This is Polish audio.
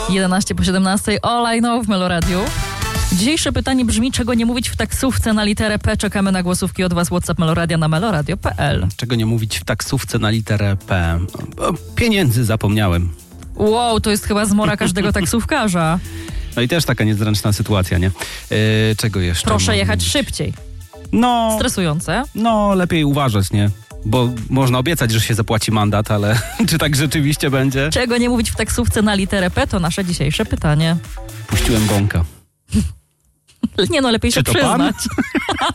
11 po 17. All I Know w Meloradiu. Dzisiejsze pytanie brzmi, czego nie mówić w taksówce na literę P. Czekamy na głosówki od was. WhatsApp Meloradia na meloradio.pl. Czego nie mówić w taksówce na literę P? Pieniędzy zapomniałem. Wow, to jest chyba zmora każdego taksówkarza. No i też taka niezręczna sytuacja, nie? Czego jeszcze? Proszę jechać szybciej. No, Stresujące. no, lepiej uważać, nie? Bo można obiecać, że się zapłaci mandat, ale czy tak rzeczywiście będzie? Czego nie mówić w taksówce na literę P, to nasze dzisiejsze pytanie. Puściłem bąka. Nie no, lepiej Czy się to pan? przyznać.